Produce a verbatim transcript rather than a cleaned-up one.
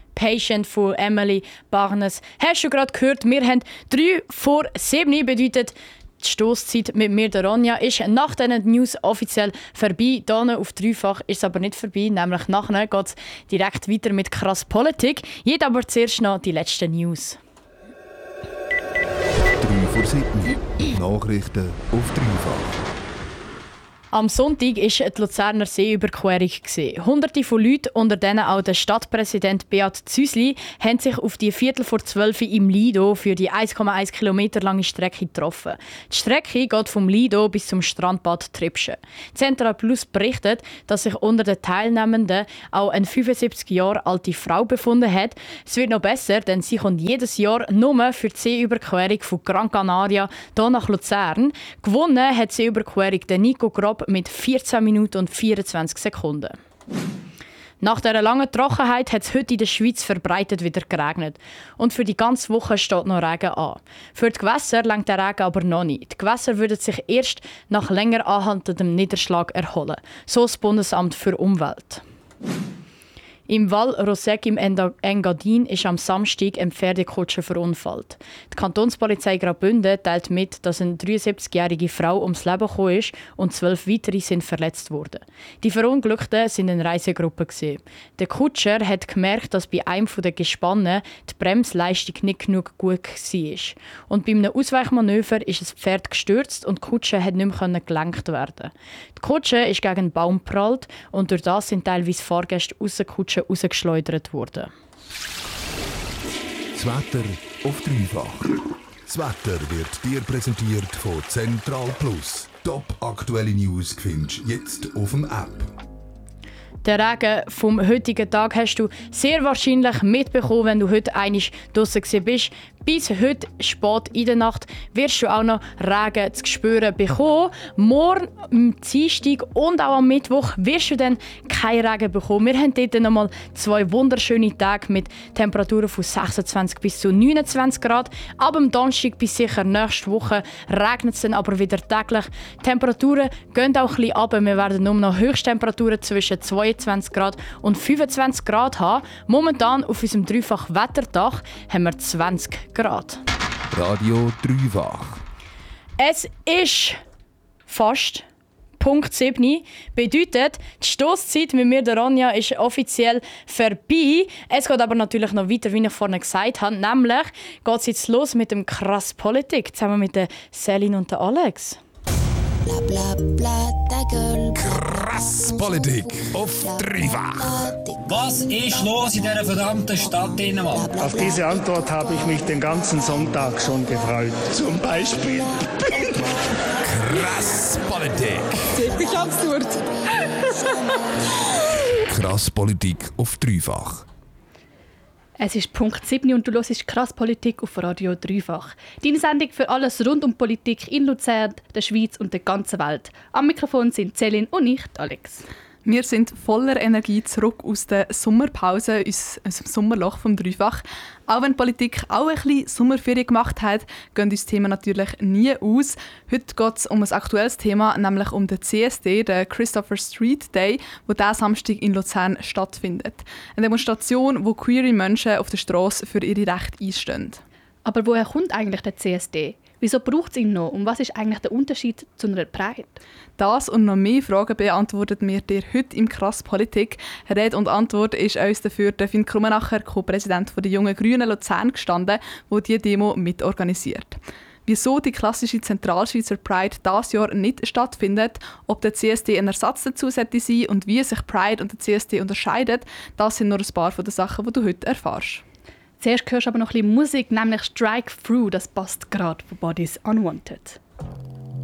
Patient von Emily Barnes. Hast du gerade gehört, wir haben drei vor sieben, bedeutet die Stosszeit mit mir, der Ronja, ist nach diesen News offiziell vorbei. Hier auf Dreifach ist es aber nicht vorbei, nämlich nachher geht es direkt weiter mit krass Politik. Jetzt aber zuerst noch die letzten News. drei vor sieben. Nachrichten auf Dreifach. Am Sonntag war die Luzerner Seeüberquerung. Hunderte von Leuten, unter denen auch der Stadtpräsident Beat Züsli, haben sich auf die Viertel vor zwölf im Lido für die eins Komma eins Kilometer lange Strecke getroffen. Die Strecke geht vom Lido bis zum Strandbad Tribschen. Central Plus berichtet, dass sich unter den Teilnehmenden auch eine fünfundsiebzig Jahre alte Frau befunden hat. Es wird noch besser, denn sie kommt jedes Jahr nur für die Seeüberquerung von Gran Canaria hier nach Luzern. Gewonnen hat die Seeüberquerung der Nico Grob mit vierzehn Minuten und vierundzwanzig Sekunden. Nach dieser langen Trockenheit hat es heute in der Schweiz verbreitet wieder geregnet. Und für die ganze Woche steht noch Regen an. Für die Gewässer reicht der Regen aber noch nicht. Die Gewässer würden sich erst nach länger anhaltendem Niederschlag erholen. So das Bundesamt für Umwelt. Im Val Roseg im Engadin ist am Samstag ein Pferdekutscher verunfallt. Die Kantonspolizei Graubünden teilt mit, dass eine dreiundsiebzigjährige Frau ums Leben gekommen ist und zwölf weitere sind verletzt worden. Die Verunglückten waren eine Reisegruppe. Der Kutscher hat gemerkt, dass bei einem der Gespanne die Bremsleistung nicht genug gut war. Und bei einem Ausweichmanöver ist das Pferd gestürzt und die Kutsche hat nicht mehr gelenkt werden. Die Kutsche ist gegen einen Baum geprallt und durch das sind teilweise Fahrgäste aus der Kutsche rausgeschleudert worden. Das Wetter auf Dreifach. Das Wetter wird dir präsentiert von Central Plus. Top aktuelle News findest du jetzt auf dem App. Den Regen vom heutigen Tag hast du sehr wahrscheinlich mitbekommen, wenn du heute einmal draussen bist. Bis heute spät in der Nacht wirst du auch noch Regen zu spüren bekommen. Morgen, am Dienstag und auch am Mittwoch wirst du dann keinen Regen bekommen. Wir haben dort nochmal zwei wunderschöne Tage mit Temperaturen von sechsundzwanzig bis zu neunundzwanzig Grad. Ab am Donnerstag bis sicher nächste Woche regnet es dann aber wieder täglich. Die Temperaturen gehen auch ein bisschen runter. Wir werden nur noch Höchsttemperaturen zwischen zweiundzwanzig Grad und fünfundzwanzig Grad haben. Momentan auf unserem Dreifach-Wetterdach haben wir zwanzig Grad. Radio Dreifach. Es ist fast Punkt sieben. Bedeutet, die Stosszeit mit mir, der Ronja, ist offiziell vorbei. Es geht aber natürlich noch weiter, wie ich vorhin gesagt habe. Nämlich geht es jetzt los mit dem krass Politik, zusammen mit der Celine und der Alex. Bla bla bla, ta gueule. Krass Politik auf Dreifach. Was ist los in dieser verdammten Stadt Dänemark? Auf diese Antwort habe ich mich den ganzen Sonntag schon gefreut. Zum Beispiel. Krass Politik. Ziemlich absurd. Krass Politik auf Dreifach. Es ist Punkt sieben und du hörst «Krass Politik» auf Radio Dreifach. Deine Sendung für alles rund um Politik in Luzern, der Schweiz und der ganzen Welt. Am Mikrofon sind Celine und ich, Alex. Wir sind voller Energie zurück aus der Sommerpause, aus dem Sommerloch vom Dreifach. Auch wenn die Politik auch ein bisschen Sommerferien gemacht hat, gehen uns Themen natürlich nie aus. Heute geht es um ein aktuelles Thema, nämlich um den C S D, den Christopher Street Day, der diesen Samstag in Luzern stattfindet. Eine Demonstration, wo queere Menschen auf der Straße für ihre Rechte einstehen. Aber woher kommt eigentlich der C S D? Wieso braucht es ihn noch? Und was ist eigentlich der Unterschied zu einer Pride? Das und noch mehr Fragen beantwortet mir dir heute im «Krass Politik». Rede und Antwort ist uns dafür der Finn Krummenacher, Co-Präsident der Jungen Grünen Luzern, gestanden, der diese Demo mitorganisiert. Wieso die klassische Zentralschweizer Pride dieses Jahr nicht stattfindet, ob der C S D ein Ersatz dazu sein sollte und wie sich Pride und der C S D unterscheiden, das sind nur ein paar von den Sachen, die du heute erfährst. Zuerst hörst du aber noch ein bisschen Musik, nämlich «Strike Through», das passt gerade von Bodies Unwanted.